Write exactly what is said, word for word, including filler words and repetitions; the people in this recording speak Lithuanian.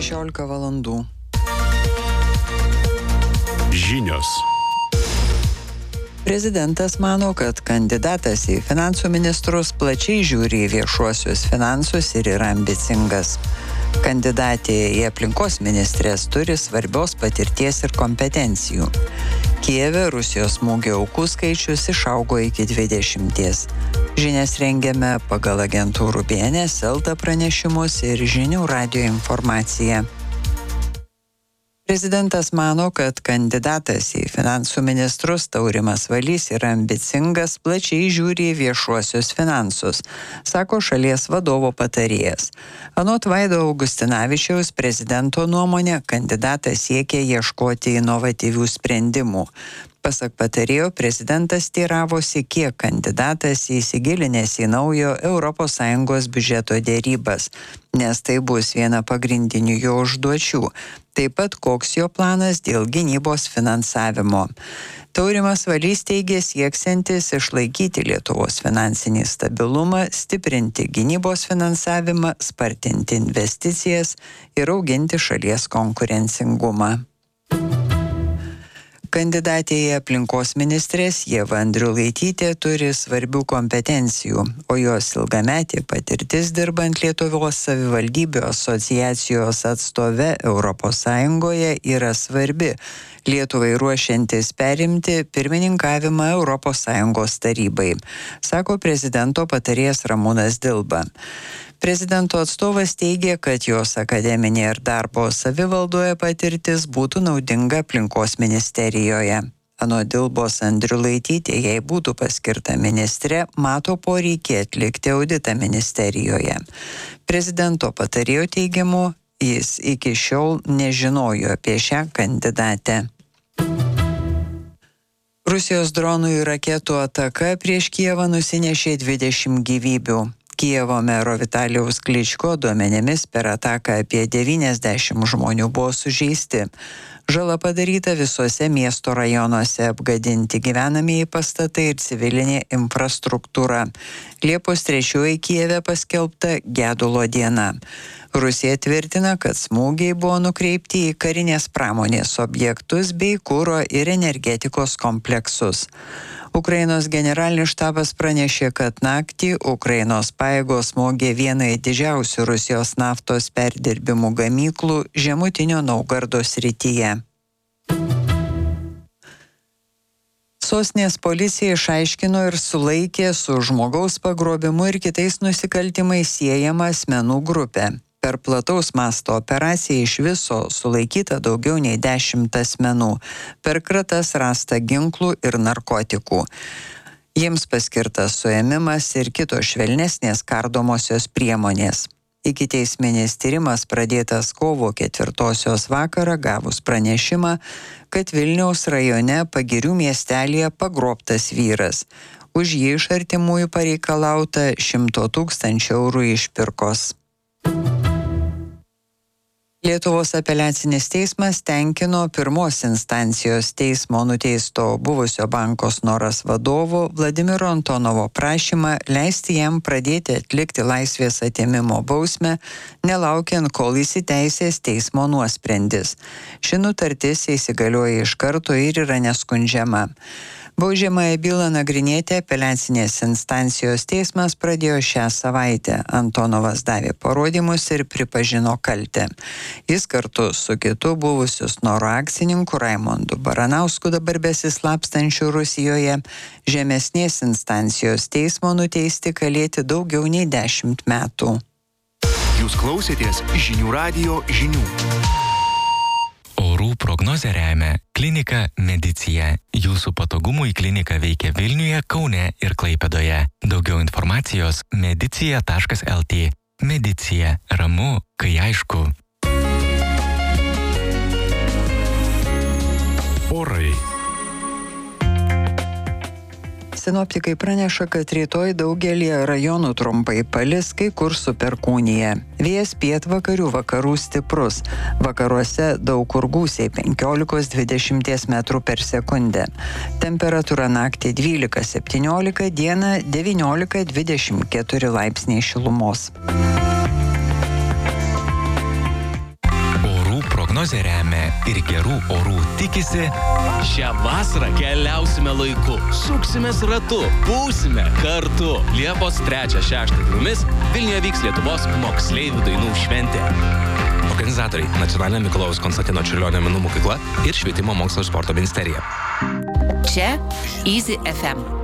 šešiolika valandų. Žinios. Prezidentas mano, kad kandidatas į finansų ministrus plačiai žiūri į viešuosius finansus ir yra ambicingas. Kandidatė į aplinkos ministrės turi svarbios patirties ir kompetencijų. Kijeve Rusijos smūgio aukų skaičius išaugo iki dvidešimties. Žinias rengiame pagal agentūrų B N S, Elta pranešimus ir žinių radijo informaciją. Prezidentas mano, kad kandidatas į finansų ministrus Taurimas Valys yra ambicingas, plačiai žiūri į viešuosius finansus, sako šalies vadovo patarėjas. Anot Vaido Augustinavičiaus prezidento nuomonė, kandidatas siekia ieškoti inovatyvių sprendimų. Pasak patarėjo, prezidentas teiravosi, kiek kandidatas įsigilinęs į naujo Europos Sąjungos biudžeto dėrybas, nes tai bus viena pagrindinių jo užduočių. Taip pat koks jo planas dėl gynybos finansavimo. Taurimas Valys teigė sieksiantis išlaikyti Lietuvos finansinį stabilumą, stiprinti gynybos finansavimą, spartinti investicijas ir auginti šalies konkurencingumą. Kandidatė į aplinkos ministrės Ieva Andriulaitytė turi svarbių kompetencijų, o jos ilgametė patirtis dirbant Lietuvos savivaldybių asociacijos atstove Europos Sąjungoje yra svarbi, Lietuvai ruošiantis perimti pirmininkavimą Europos Sąjungos tarybai, sako prezidento patarėjas Ramūnas Dilba. Prezidento atstovas teigė, kad jos akademinė ir darbo savivaldoje patirtis būtų naudinga aplinkos ministerijoje. Anot Dilbos Andriulaitytė, jei būtų paskirta ministrė, mato poreikį atlikti auditą ministerijoje. Prezidento patarėjo teigimu, jis iki šiol nežinojo apie šią kandidatę. Rusijos dronų ir raketų ataka prieš Kijevą nusinešė dvidešimt gyvybių. Kijevo mero Vitalijaus Kličko duomenimis per ataką apie devyniasdešimt žmonių buvo sužeisti. Žala padaryta visuose miesto rajonuose, apgadinti gyvenamieji pastatai ir civilinė infrastruktūra. Liepos trečioji Kijeve paskelbta gedulo diena. Rusija tvirtina, kad smūgiai buvo nukreipti į karinės pramonės objektus bei kuro ir energetikos kompleksus. Ukrainos generalinis štabas pranešė, kad naktį Ukrainos pajėgos smogė vienai didžiausių Rusijos naftos perdirbimų gamyklų Žemutinio Naugardo srityje. Sostinės policija išaiškino ir sulaikė su žmogaus pagrobimu ir kitais nusikaltimais siejamą asmenų grupę. Per plataus masto operaciją iš viso sulaikyta daugiau nei dešimt asmenų. Per kratas rasta ginklų ir narkotikų. Jiems paskirtas suėmimas ir kitos švelnesnės kardomosios priemonės. Ikiteisminis tyrimas pradėtas kovo ketvirtosios vakarą gavus pranešimą, kad Vilniaus rajone Pagirių miestelėje pagrobtas vyras. Už jį iš artimųjų pareikalauta šimto tūkstančių eurų išpirkos. Lietuvos apeliacinis teismas tenkino pirmos instancijos teismo nuteisto buvusio banko Snoras vadovo Vladimiro Antonovo prašymą leisti jam pradėti atlikti laisvės atėmimo bausmę, nelaukiant, kol įsiteisės teismo nuosprendis. Ši nutartis įsigalioja iš karto ir yra neskundžiama. Baudžiamąją bylą nagrinėti apeliacinės instancijos teismas pradėjo šią savaitę. Antonovas davė parodymus ir pripažino kaltę. Jis kartu su kitu buvusiu Snoro akcininku Raimondu Baranausku, dabar besislapstančiu Rusijoje, žemesnės instancijos teismo nuteisti kalėti daugiau nei dešimt metų. Jūs klausėtės žinių radijo žinių. Orų prognozę remia klinika Medicija. Jūsų patogumui klinika veikia Vilniuje, Kaune ir Klaipėdoje. Daugiau informacijos medicija taškas el tė. Medicija. Ramu, kai aišku. Orai. Sinoptikai praneša, kad rytoj daugelį rajonų trumpai palis, kai kur su perkūnija. Vėjas pietvakarių vakarų stiprus. Vakaruose daug kur gūsiai penkiolika dvidešimt metrų per sekundę. Temperatūra naktį dvylika septyniolika, dieną devyniolika dvidešimt keturi laipsniai šilumos. prognozę remia ir gerų orų tikisi. Šią vasarą keliausime laiku, suksimės ratu, būsime kartu. Liepos trečią šeštą dienomis Vilniuje vyks Lietuvos moksleivių dainų šventė. Organizatoriai – Nacionalinė Mikalojaus Konstantino Čiurlionio menų mokykla ir Švietimo mokslo ir sporto ministerija. Čia Easy F M.